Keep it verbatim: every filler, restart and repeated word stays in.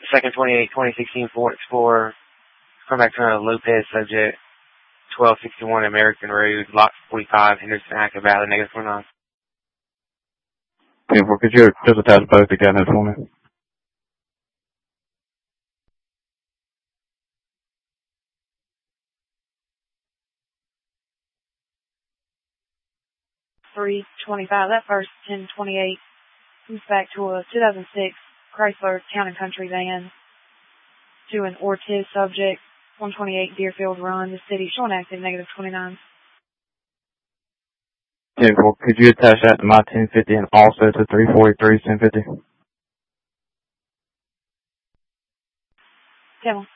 Second twenty-eight, twenty sixteen Ford Explorer. Come back to Lopez, subject twelve sixty-one American Road, Lot forty-five, Henderson, Acca Valley, negative twenty-nine. Beautiful. Could you just attach both again for me? three twenty-five. That first ten twenty-eight comes back to a two thousand six Chrysler Town and Country van to an Ortiz subject, one twenty-eight Deerfield Run, the city, showing active, negative twenty-nine. Beautiful. Could you attach that to my ten fifty and also to three forty-three ten fifty? ten.